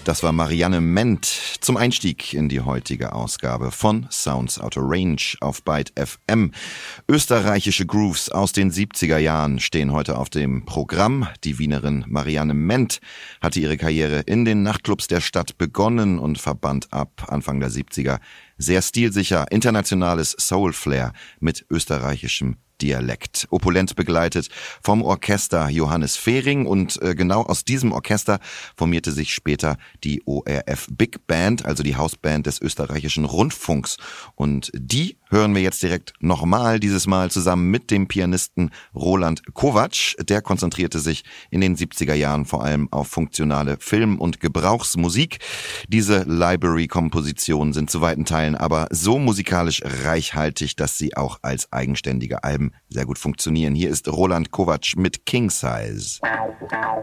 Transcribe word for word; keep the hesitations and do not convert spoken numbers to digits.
Das war Marianne Ment zum Einstieg in die heutige Ausgabe von Sounds Out of Range auf Byte F M. Österreichische Grooves aus den siebziger Jahren stehen heute auf dem Programm. Die Wienerin Marianne Ment hatte ihre Karriere in den Nachtclubs der Stadt begonnen und verband ab Anfang der siebziger sehr stilsicher internationales Soul-Flair mit österreichischem Dialekt. Opulent begleitet vom Orchester Johannes Fehring, und äh, genau aus diesem Orchester formierte sich später die O R F Big Band, also die Hausband des österreichischen Rundfunks. Und die hören wir jetzt direkt nochmal, dieses Mal zusammen mit dem Pianisten Roland Kovacs. Der konzentrierte sich in den siebziger Jahren vor allem auf funktionale Film- und Gebrauchsmusik. Diese Library-Kompositionen sind zu weiten Teilen aber so musikalisch reichhaltig, dass sie auch als eigenständige Alben sehr gut funktionieren. Hier ist Roland Kovacs mit King Size.